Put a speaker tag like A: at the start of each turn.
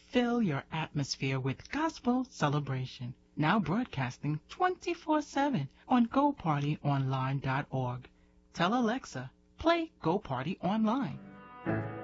A: fill your atmosphere with gospel celebration. Now broadcasting 24/7 on GoPartyOnline.org. Tell Alexa, play Go Party Online.